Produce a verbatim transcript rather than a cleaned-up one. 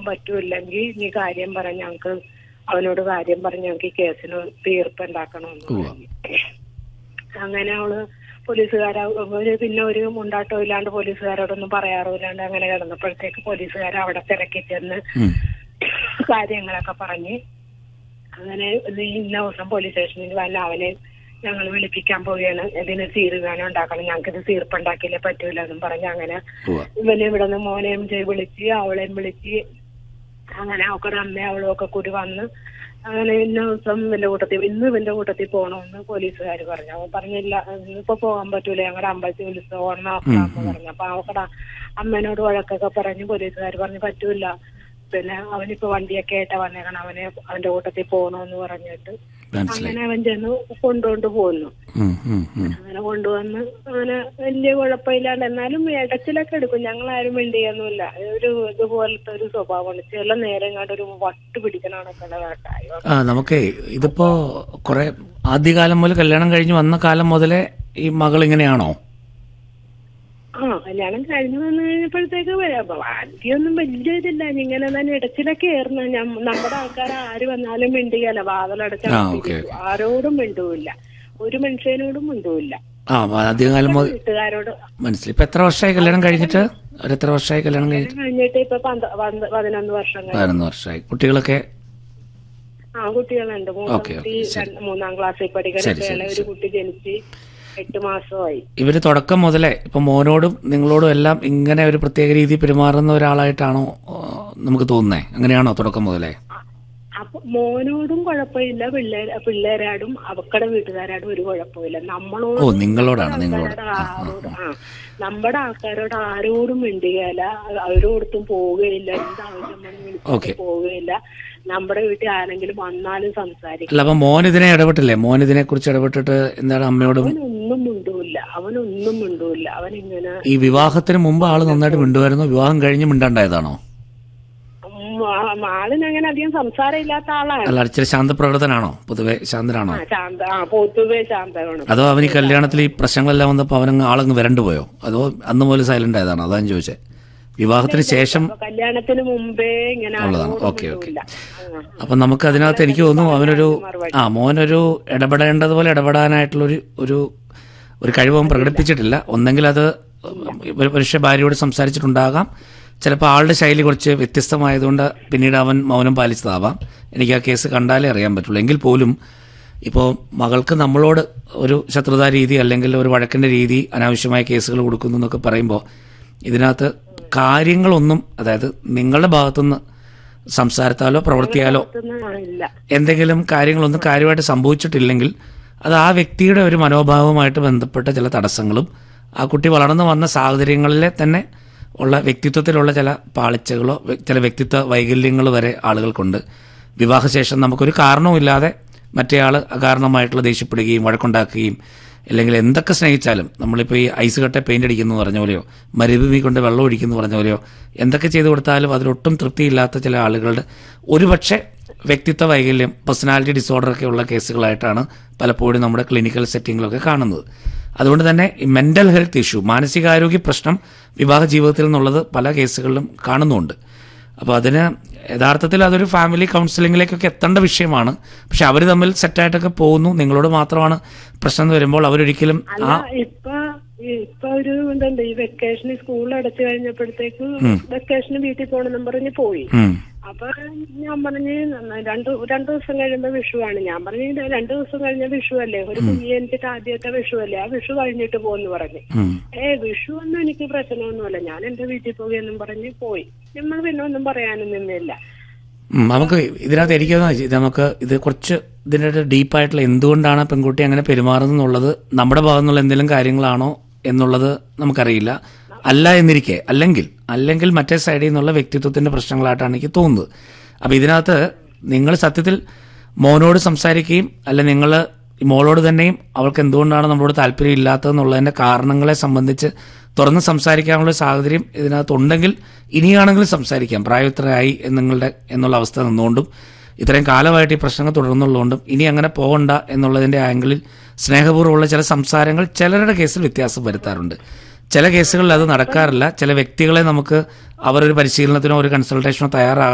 പറ്റൂല്ലെങ്കിൽ നീ കാര്യം പറഞ്ഞ് ഞങ്ങക്ക് അവനോട് കാര്യം പറഞ്ഞ് ഞങ്ങൾക്ക് ഈ കേസിന് തീർപ്പ് ഉണ്ടാക്കണമെന്ന് പറഞ്ഞു. അങ്ങനെ അവള് പോലീസുകാര പിന്നെ ഒരു മുണ്ടാട്ടോ ഇല്ലാണ്ട് പോലീസുകാരോടൊന്നും പറയാറില്ലാണ്ട് അങ്ങനെ കിടന്നപ്പോഴത്തേക്ക് പോലീസുകാർ അവിടെ തിരക്കി ചെന്ന് കാര്യങ്ങളൊക്കെ പറഞ്ഞ് അങ്ങനെ ഇന്ന ദിവസം പോലീസ് സ്റ്റേഷനിൽ വല്ല അവനെ ഞങ്ങൾ വിളിപ്പിക്കാൻ പോവുകയാണ്, ഇതിന് തീരുമാനം ഉണ്ടാക്കണം, ഞങ്ങൾക്ക് ഇത് തീർപ്പുണ്ടാക്കിയില്ലേ പറ്റൂല എന്നും പറഞ്ഞ് അങ്ങനെ ഇവനെ ഇവിടെ നിന്ന് മോനെയും വിളിച്ച് അവളെയും വിളിച്ച് അങ്ങനെ അവക്കൊരു അമ്മയും അവളും ഒക്കെ കൂടി വന്ന് അങ്ങനെ ഇന്ന ദിവസം ഇവന്റെ കൂട്ടത്തിൽ ഇന്ന് ഇവന്റെ കൂട്ടത്തിൽ പോകണമെന്ന് പോലീസുകാർ പറഞ്ഞു. അവൻ പറഞ്ഞില്ല ഇന്നിപ്പോ പോകാൻ പറ്റൂല, ഞങ്ങളുടെ അമ്പലത്തിൽ വിളിച്ച് ഓർമ്മ നോക്കാമെന്ന് പറഞ്ഞു. അപ്പൊ അവക്കടെ അമ്മേനോട് വഴക്കൊക്കെ പറഞ്ഞ് പോലീസുകാർ പറഞ്ഞു പറ്റൂല, പിന്നെ അവനിപ്പോ വണ്ടിയൊക്കെ ആയിട്ടാ വന്നേക്കണം, അവനെ അവന്റെ കൂട്ടത്തിൽ പോകണമെന്ന് പറഞ്ഞിട്ട് അങ്ങനെ അവൻ ചെന്ന് കൊണ്ടുകൊണ്ട് പോന്നു. അങ്ങനെ കൊണ്ടുവന്ന് അങ്ങനെ വലിയ കുഴപ്പമില്ലാണ്ട് എന്നാലും ഇടച്ചിലൊക്കെ എടുക്കും. ഞങ്ങൾ ആരും വേണ്ടിയൊന്നുമില്ല. ഒരു ഇതുപോലത്തെ ഒരു സ്വഭാവമാണ്. ചില നേരം കണ്ട് ഒരു വട്ട് പിടിക്കണൊക്കെ കേട്ടായി. ആ നമുക്ക് ഇതിപ്പോ കുറെ ആദ്യകാലം മുതൽ കല്യാണം കഴിഞ്ഞ് വന്ന കാലം മുതലേ ഈ മകൾ ഇങ്ങനെയാണോ? ആ കല്യാണം കഴിഞ്ഞു വന്നു കഴിഞ്ഞപ്പോഴത്തേക്ക് ആദ്യമൊന്നും വലിയ ഇതില്ല, ഇങ്ങനെ തന്നെ ഇടച്ചിലൊക്കെ ആയിരുന്നു. നമ്മുടെ ആൾക്കാർ ആര് വന്നാലും മിണ്ടിയല്ല, വാതിലടച്ച ആരോടും മിണ്ടുവില്ല, ഒരു മനുഷ്യനോടും മിണ്ടുവില്ല. വീട്ടുകാരോട് മനസ്സിലായി. ഇപ്പൊ എത്ര വർഷമായി കല്യാണം കഴിഞ്ഞിട്ട്? എത്ര വർഷമായി കല്യാണം കഴിഞ്ഞിട്ട്? ഇപ്പൊ പതിനൊന്ന് വർഷം പതിനൊന്ന് വർഷമായി. കുട്ടികളൊക്കെ? ആ കുട്ടികളുണ്ട്. മൂന്നാം ക്ലാസ്സിൽ പഠിക്കുന്ന ഒരു കുട്ടി ജനിച്ച് എട്ട് മാസമായി. ഇവര് തുടക്കം മുതലേ ഇപ്പൊ മോനോടും നിങ്ങളോടും എല്ലാം ഇങ്ങനെ ഒരു പ്രത്യേക രീതി പെരുമാറുന്ന ഒരാളായിട്ടാണോ നമുക്ക് തോന്നുന്നേ? അങ്ങനെയാണോ തുടക്കം മുതലേ? അപ്പൊ മോനോടും കുഴപ്പമില്ല, പിള്ളേർ പിള്ളേരാടും അവക്കടെ വീട്ടുകാരാടും ഒരു കുഴപ്പമില്ല. നമ്മളോട് ഓ നിങ്ങളോടാണ് നിങ്ങളോട് ആരോട് ആ നമ്മുടെ ആൾക്കാരോട് ആരോടും മിണ്ടുകയില്ല, അവരോടത്തും പോവുകയില്ല, എന്താവശ്യം വിളിച്ചു പോവുകയില്ല. നമ്മുടെ വീട്ടിൽ ആരെങ്കിലും വന്നാലും സംസാരിക്കും. അല്ല അപ്പൊ മോൻ ഇതിനെ ഇടപെട്ടില്ലേ? മോൻ ഇതിനെ കുറിച്ച് ഇടപെട്ടിട്ട് എന്താണ് അമ്മയോടും? അവനൊന്നും മിണ്ടൂല്ല, അവനൊന്നും മിണ്ടൂല്ല. അവനിങ്ങനെ ഈ വിവാഹത്തിന് മുമ്പ് ആള് നന്നായിട്ട് മിണ്ടുമായിരുന്നു, വിവാഹം കഴിഞ്ഞ് മിണ്ടാണ്ടായതാണോ? ആളിനങ്ങനെ അധികം സംസാരം ഇല്ലാത്ത ആളാണ്. അല്ല ഇച്ചിരി ശാന്തപ്രകൃതനാണോ? പൊതുവെ ശാന്തനാണോ? പൊതുവെ ശാന്തമാണ്. അതോ അവന് ഈ കല്യാണത്തിൽ ഈ പ്രശ്നങ്ങളെല്ലാം വന്നപ്പോ അവനങ്ങ് ആളങ്ങ് വരണ്ടു പോയോ? അതോ അന്ന് മുതൽ സൈലന്റ് ആയതാണോ? അതാണ് ചോദിച്ചേ. വിവാഹത്തിന് ശേഷം കല്യാണത്തിന് മുമ്പേ ഇങ്ങനെ ഉള്ളതാണ്. Okay okay. അപ്പൊ നമുക്ക് അതിനകത്ത് എനിക്ക് തോന്നുന്നു അവനൊരു ആ മോനൊരു ഇടപെടേണ്ടതുപോലെ ഇടപെടാനായിട്ടുള്ളൊരു ഒരു ഒരു കഴിവും പ്രകടിപ്പിച്ചിട്ടില്ല. ഒന്നെങ്കിൽ അത് പുരുഷ ഭാര്യയോട് സംസാരിച്ചിട്ടുണ്ടാകാം, ചിലപ്പോൾ ആളുടെ ശൈലി കുറച്ച് വ്യത്യസ്തമായതുകൊണ്ട് പിന്നീട് അവൻ മൗനം പാലിച്ചതാവാം. എനിക്ക് ആ കേസ് കണ്ടാലേ അറിയാൻ പറ്റുള്ളൂ. എങ്കിൽ പോലും ഇപ്പോൾ മകൾക്ക് നമ്മളോട് ഒരു ശത്രുതാ രീതി അല്ലെങ്കിൽ ഒരു വഴക്കിൻ്റെ രീതി, അനാവശ്യമായ കേസുകൾ കൊടുക്കുന്നു എന്നൊക്കെ പറയുമ്പോൾ ഇതിനകത്ത് കാര്യങ്ങളൊന്നും, അതായത് നിങ്ങളുടെ ഭാഗത്തുനിന്ന് സംസാരത്താലോ പ്രവൃത്തിയാലോ എന്തെങ്കിലും കാര്യങ്ങളൊന്നും കാര്യമായിട്ട് സംഭവിച്ചിട്ടില്ലെങ്കിൽ അത് ആ വ്യക്തിയുടെ ഒരു മനോഭാവവുമായിട്ട് ബന്ധപ്പെട്ട ചില തടസ്സങ്ങളും ആ കുട്ടി വളർന്നു വന്ന സാഹചര്യങ്ങളിലെ തന്നെ ഉള്ള വ്യക്തിത്വത്തിലുള്ള ചില പാളിച്ചകളോ ചില വ്യക്തിത്വ വൈകല്യങ്ങൾ വരെ ആളുകൾക്കുണ്ട്. വിവാഹശേഷം നമുക്കൊരു കാരണവുമില്ലാതെ മറ്റേയാൾ അകാരണമായിട്ടുള്ള ദേഷ്യപ്പെടുകയും വഴക്കുണ്ടാക്കുകയും അല്ലെങ്കിൽ എന്തൊക്കെ സ്നേഹിച്ചാലും നമ്മളിപ്പോൾ ഈ ഐസ് കട്ട പെയിന്റ് അടിക്കുന്നു പറഞ്ഞ പോലെയോ മരുഭൂമി കൊണ്ട് വെള്ളം ഒഴിക്കുന്നു പറഞ്ഞ പോലെയോ എന്തൊക്കെ ചെയ്തു കൊടുത്താലും അതിലൊട്ടും തൃപ്തിയില്ലാത്ത ചില ആളുകളുടെ ഒരുപക്ഷെ വ്യക്തിത്വ വൈകല്യം, പേഴ്സണാലിറ്റി ഡിസോർഡറൊക്കെ ഉള്ള കേസുകളായിട്ടാണ് പലപ്പോഴും നമ്മുടെ ക്ലിനിക്കൽ സെറ്റിങ്ങിലൊക്കെ കാണുന്നത്. അതുകൊണ്ട് തന്നെ ഈ മെൻ്റൽ ഹെൽത്ത് ഇഷ്യൂ, മാനസികാരോഗ്യ പ്രശ്നം വിവാഹ ജീവിതത്തിൽ നിന്നുള്ളത് പല കേസുകളിലും കാണുന്നുണ്ട്. അപ്പോൾ അതിന് യഥാർത്ഥത്തിൽ അതൊരു ഫാമിലി കൗൺസിലിങ്ങിലേക്കൊക്കെ എത്തേണ്ട വിഷയമാണ്. പക്ഷെ അവർ തമ്മിൽ സെറ്റായിട്ടൊക്കെ പോകുന്നു, നിങ്ങളോട് മാത്രമാണ് പ്രശ്നം വരുമ്പോൾ അവരൊരിക്കലും ആ ഇപ്പൊ ഇപ്പൊ ഒരു എന്തുണ്ട് ഈ വെക്കേഷന് സ്കൂളിൽ അടച്ചു കഴിഞ്ഞപ്പോഴത്തേക്ക് വെക്കേഷന് വീട്ടിൽ പോകണമെന്നും പറഞ്ഞ് പോയി. അപ്പൊ ഞാൻ പറഞ്ഞ് രണ്ടു രണ്ടു ദിവസം കഴിയുമ്പോ വിഷുവാണ്. ഞാൻ പറഞ്ഞു രണ്ടു ദിവസം കഴിഞ്ഞ വിഷു അല്ലേ, ഒരു കുഞ്ഞി എനിക്കിട്ട് ആദ്യത്തെ വിഷു അല്ലേ, ആ വിഷു കഴിഞ്ഞിട്ട് പോന്ന് പറഞ്ഞു. ഏ വിഷു ഒന്നും എനിക്ക് പ്രശ്നമൊന്നുമല്ല, ഞാൻ എന്റെ വീട്ടിൽ പോകുകയെന്നും പറഞ്ഞ് പോയി. നമ്മൾ പിന്നെ ഒന്നും പറയാനും നിന്നില്ല. നമുക്ക് ഇതിനകത്ത് എനിക്ക് നമുക്ക് ഇത് കുറച്ച് ഇതിൻ്റെ ഡീപ്പായിട്ടുള്ള എന്തുകൊണ്ടാണ് പെൺകുട്ടി അങ്ങനെ പെരുമാറുന്നുള്ളത് നമ്മുടെ ഭാഗത്തുനിന്നുള്ള എന്തെങ്കിലും കാര്യങ്ങളാണോ എന്നുള്ളത് നമുക്കറിയില്ല. അല്ല എന്നിരിക്കെ അല്ലെങ്കിൽ അല്ലെങ്കിൽ മറ്റേ സൈഡിൽ നിന്നുള്ള വ്യക്തിത്വത്തിന്റെ പ്രശ്നങ്ങളായിട്ടാണ് എനിക്ക് തോന്നുന്നത്. അപ്പോൾ ഇതിനകത്ത് നിങ്ങൾ സത്യത്തിൽ മോനോട് സംസാരിക്കുകയും അല്ല നിങ്ങൾ മോളോട് തന്നെയും അവൾക്ക് എന്തുകൊണ്ടാണ് നമ്മളോട് താല്പര്യം ഇല്ലാത്തതെന്നുള്ളതിന്റെ കാരണങ്ങളെ സംബന്ധിച്ച് തുറന്ന് സംസാരിക്കാനുള്ള സാഹചര്യം ഇതിനകത്തുണ്ടെങ്കിൽ ഇനിയാണെങ്കിലും സംസാരിക്കാം. പ്രായത്തിലായി നിങ്ങളുടെ എന്നുള്ള അവസ്ഥ നിന്നുകൊണ്ടും ഇത്രയും കാലമായിട്ട് ഈ പ്രശ്നങ്ങൾ തുടർന്നുള്ളതുകൊണ്ടും ഇനി അങ്ങനെ പോകണ്ട എന്നുള്ളതിന്റെ ആംഗിളിൽ സ്നേഹപൂർവ്വമുള്ള ചില സംസാരങ്ങൾ ചിലരുടെ കേസിൽ വ്യത്യാസം വരുത്താറുണ്ട്. ചില കേസുകളിൽ അത് നടക്കാറില്ല. ചില വ്യക്തികളെ നമുക്ക് അവരൊരു പരിശീലനത്തിനോ ഒരു കൺസൾട്ടേഷനോ തയ്യാറാകാൻ